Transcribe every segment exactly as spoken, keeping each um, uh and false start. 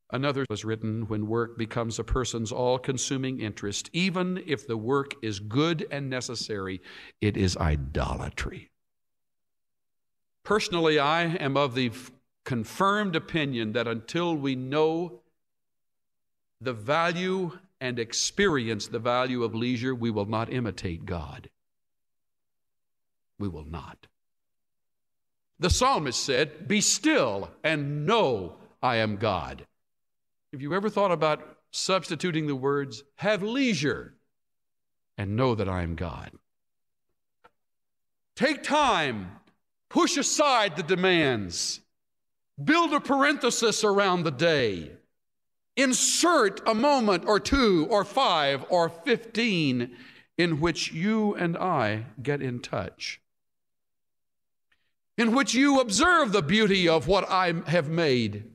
Another was written, when work becomes a person's all-consuming interest, even if the work is good and necessary, it is idolatry. Personally, I am of the confirmed opinion that until we know the value and experience the value of leisure, we will not imitate God. We will not. The psalmist said, "Be still and know I am God." Have you ever thought about substituting the words, "Have leisure and know that I am God"? Take time, push aside the demands, build a parenthesis around the day, insert a moment or two or five or fifteen in which you and I get in touch, in which you observe the beauty of what I have made.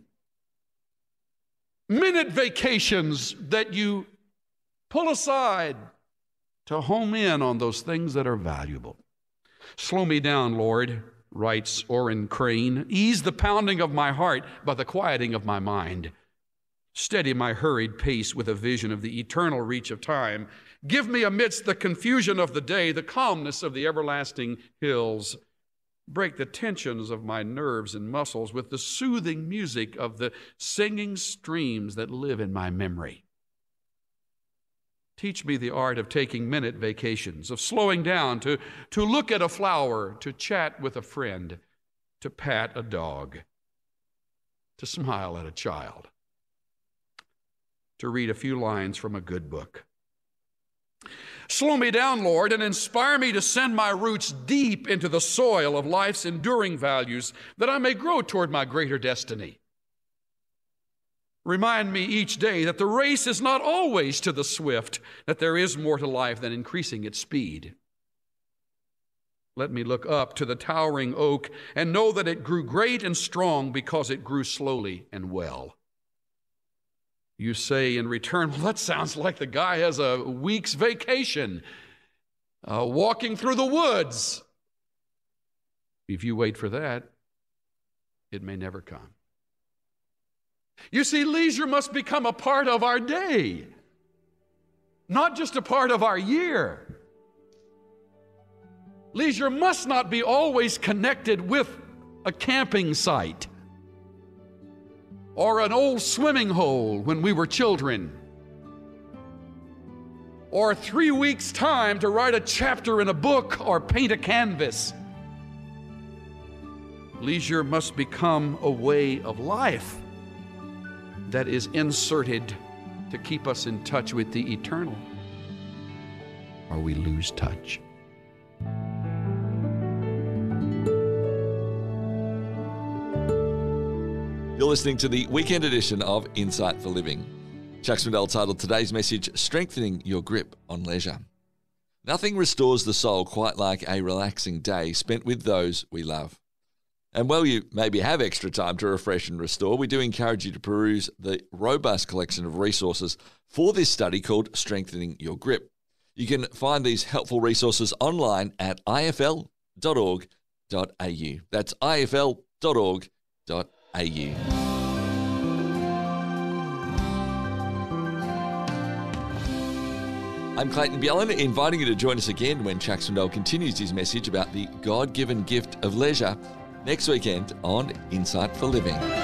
Minute vacations that you pull aside to home in on those things that are valuable. Slow me down, Lord, writes Orrin Crane. Ease the pounding of my heart by the quieting of my mind. Steady my hurried pace with a vision of the eternal reach of time. Give me amidst the confusion of the day the calmness of the everlasting hills. Break the tensions of my nerves and muscles with the soothing music of the singing streams that live in my memory. Teach me the art of taking minute vacations, of slowing down to, to look at a flower, to chat with a friend, to pat a dog, to smile at a child, to read a few lines from a good book. Slow me down, Lord, and inspire me to send my roots deep into the soil of life's enduring values, that I may grow toward my greater destiny. Remind me each day that the race is not always to the swift, that there is more to life than increasing its speed. Let me look up to the towering oak and know that it grew great and strong because it grew slowly and well. You say in return, well, that sounds like the guy has a week's vacation, uh, walking through the woods. If you wait for that, it may never come. You see, leisure must become a part of our day, not just a part of our year. Leisure must not be always connected with a camping site or an old swimming hole when we were children, or three weeks' time to write a chapter in a book or paint a canvas. Leisure must become a way of life that is inserted to keep us in touch with the eternal, or we lose touch. You're listening to the weekend edition of Insight for Living. Chuck Swindoll titled today's message, Strengthening Your Grip on Leisure. Nothing restores the soul quite like a relaxing day spent with those we love. And while you maybe have extra time to refresh and restore, we do encourage you to peruse the robust collection of resources for this study called Strengthening Your Grip. You can find these helpful resources online at I F L dot org dot A U. That's I F L dot org dot A U. I'm Clayton Bjellan, inviting you to join us again when Chuck Swindoll continues his message about the God-given gift of leisure next weekend on Insight for Living.